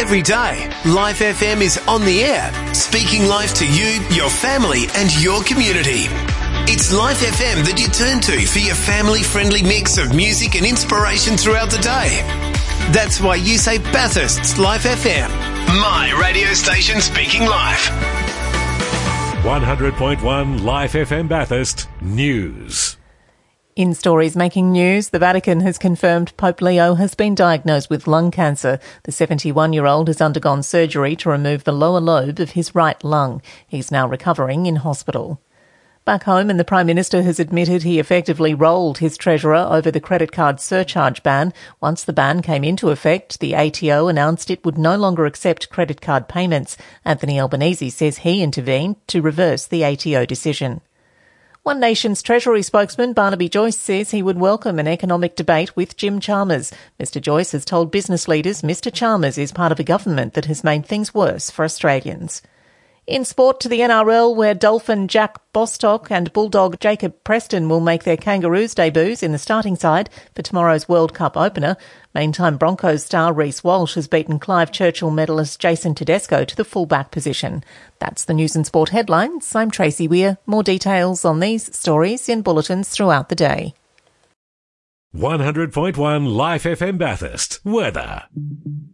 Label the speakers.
Speaker 1: Every day, Life FM is on the air, speaking life to you, your family and your community. It's Life FM that you turn to for your family-friendly mix of music and inspiration throughout the day. That's why you say Bathurst's Life FM, my radio station speaking life.
Speaker 2: 100.1 Life FM Bathurst News.
Speaker 3: In stories making news, the Vatican has confirmed Pope Leo has been diagnosed with lung cancer. The 71-year-old has undergone surgery to remove the lower lobe of his right lung. He's now recovering in hospital. Back home, and the Prime Minister has admitted he effectively rolled his treasurer over the credit card surcharge ban. Once the ban came into effect, the ATO announced it would no longer accept credit card payments. Anthony Albanese says he intervened to reverse the ATO decision. One Nation's Treasury spokesman Barnaby Joyce says he would welcome an economic debate with Jim Chalmers. Mr Joyce has told business leaders Mr Chalmers is part of a government that has made things worse for Australians. In sport, to the NRL, where Dolphin Jack Bostock and Bulldog Jacob Preston will make their Kangaroos debuts in the starting side for tomorrow's World Cup opener. Main-time Broncos star Reece Walsh has beaten Clive Churchill medalist Jason Tedesco to the fullback position. That's the news and sport headlines. I'm Tracy Weir. More details on these stories in bulletins throughout the day.
Speaker 2: 100.1 Life FM Bathurst. Weather.